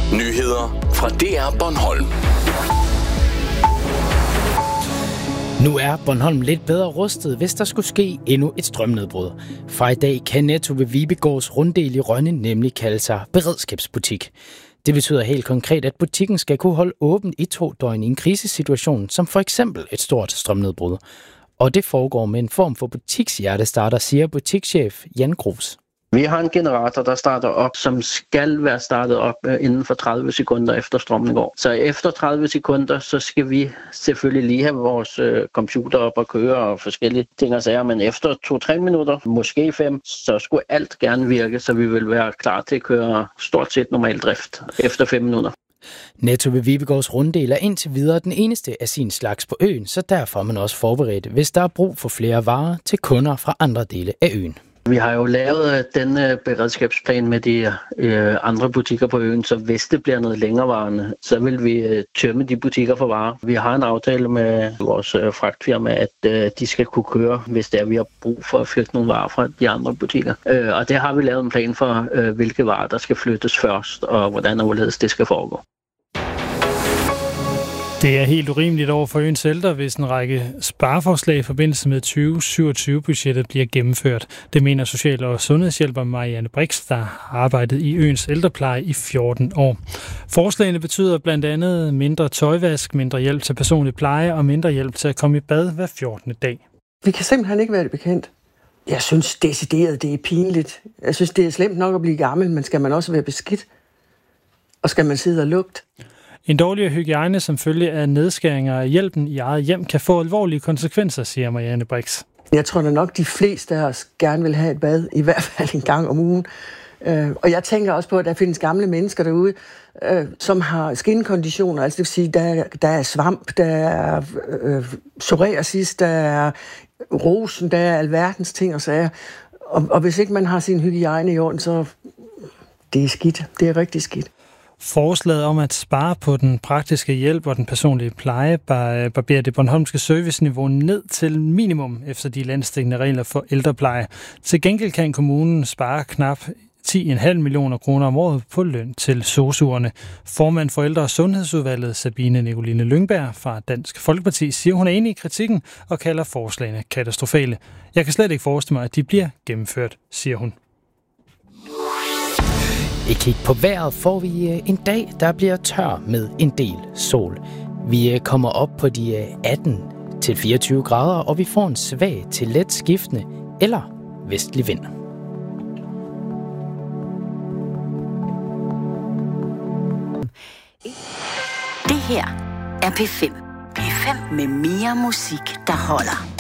Nyheder fra DR Bornholm. Nu er Bornholm lidt bedre rustet, hvis der skulle ske endnu et strømnedbrud. Fra i dag kan Netto ved Vibegårds runddel i Rønne nemlig kalde sig beredskabsbutik. Det betyder helt konkret, at butikken skal kunne holde åbent i 2 døgn i en krisesituation, som for eksempel et stort strømnedbrud. Og det foregår med en form for butikshjertestarter, siger butikschef Jan Grus. Vi har en generator, der starter op, som skal være startet op inden for 30 sekunder efter strømmen går. Så efter 30 sekunder, så skal vi selvfølgelig lige have vores computer op og køre og forskellige ting og sager. Men efter 2-3 minutter, måske 5, så skulle alt gerne virke, så vi vil være klar til at køre stort set normal drift efter 5 minutter. Netto ved Vibegårds runddel er indtil videre den eneste af sin slags på øen, så derfor er man også forberedt, hvis der er brug for flere varer til kunder fra andre dele af øen. Vi har jo lavet den beredskabsplan med de andre butikker på øen, så hvis det bliver noget længerevarende, så vil vi tømme de butikker for varer. Vi har en aftale med vores fragtfirma, at de skal kunne køre, hvis det er, vi har brug for at flytte nogle varer fra de andre butikker. Og det har vi lavet en plan for, hvilke varer der skal flyttes først, og hvordan og hvorledes det skal foregå. Det er helt urimeligt over for øens ældre, hvis en række spareforslag i forbindelse med 2027-budgettet bliver gennemført. Det mener social- og sundhedshjælper Marianne Brix, der har arbejdet i øens ældrepleje i 14 år. Forslagene betyder blandt andet mindre tøjvask, mindre hjælp til personlig pleje og mindre hjælp til at komme i bad hver 14. dag. Vi kan simpelthen ikke være det bekendt. Jeg synes decideret, det er pinligt. Jeg synes, det er slemt nok at blive gammel, men skal man også være beskidt? Og skal man sidde og lugte? En dårligere hygiejne som følge af nedskæringer af hjælpen i eget hjem kan få alvorlige konsekvenser, siger Marianne Brix. Jeg tror da nok, de fleste af os gerne vil have et bad, i hvert fald en gang om ugen. Og jeg tænker også på, at der findes gamle mennesker derude, som har skinkonditioner. Altså det vil sige, der er svamp, der er psoriasis, der er rosen, der er alverdens ting og sager. Og hvis ikke man har sin hygiejne i orden, så det er skidt. Det er rigtig skidt. Forslaget om at spare på den praktiske hjælp og den personlige pleje barberer det bornholmske serviceniveau ned til minimum efter de landsdækkende regler for ældrepleje. Til gengæld kan kommunen spare knap 10,5 millioner kroner om året på løn til sosuerne. Formand for Ældre- og Sundhedsudvalget, Sabine Nicoline Lyngberg fra Dansk Folkeparti, siger, hun er enig i kritikken og kalder forslagene katastrofale. Jeg kan slet ikke forestille mig, at de bliver gennemført, siger hun. Et kig på vejret får vi en dag, der bliver tør med en del sol. Vi kommer op på de 18-24 grader, og vi får en svag til let skiftende eller vestlig vind. Det her er P5. P5 med mere musik, der holder.